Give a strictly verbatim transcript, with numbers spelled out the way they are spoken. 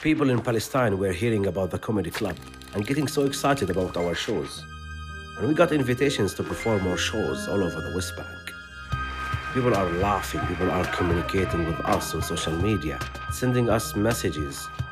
People in Palestine were hearing about the comedy club and getting so excited about our shows. And we got invitations to perform more shows all over the West Bank. People are laughing, people are communicating with us on social media, sending us messages,